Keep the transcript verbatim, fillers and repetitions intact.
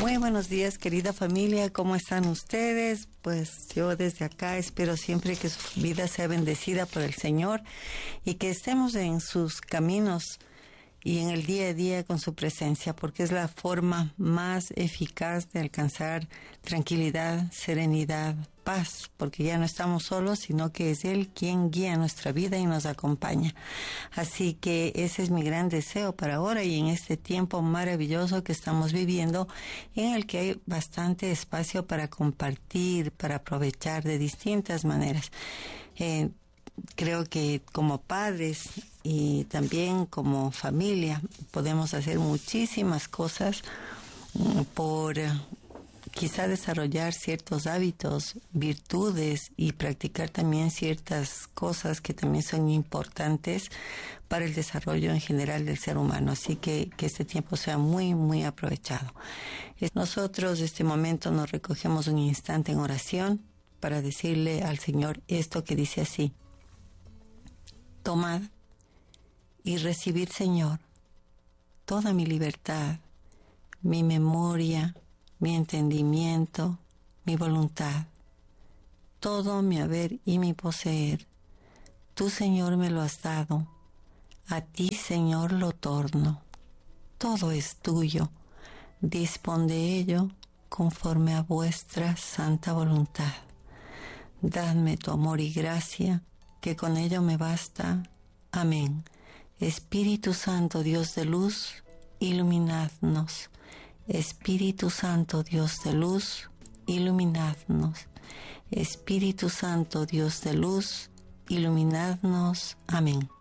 Muy buenos días, querida familia, ¿cómo están ustedes? Pues yo desde acá espero siempre que su vida sea bendecida por el Señor y que estemos en sus caminos y en el día a día con su presencia, porque es la forma más eficaz de alcanzar tranquilidad, serenidad, paz, porque ya no estamos solos, sino que es Él quien guía nuestra vida y nos acompaña. Así que ese es mi gran deseo para ahora y en este tiempo maravilloso que estamos viviendo, en el que hay bastante espacio para compartir, para aprovechar de distintas maneras. Eh, Creo que como padres y también como familia podemos hacer muchísimas cosas por quizá desarrollar ciertos hábitos, virtudes y practicar también ciertas cosas que también son importantes para el desarrollo en general del ser humano. Así que que este tiempo sea muy, muy aprovechado. Nosotros, este momento, nos recogemos un instante en oración para decirle al Señor esto que dice así: tomad y recibid, Señor, toda mi libertad, mi memoria, mi entendimiento, mi voluntad, todo mi haber y mi poseer. Tú, Señor, me lo has dado, a ti, Señor, lo torno. Todo es tuyo, dispón de ello conforme a vuestra santa voluntad. Dadme tu amor y gracia, que con ello me basta. Amén. Espíritu Santo, Dios de luz, iluminadnos. Espíritu Santo, Dios de luz, iluminadnos. Espíritu Santo, Dios de luz, iluminadnos. Amén.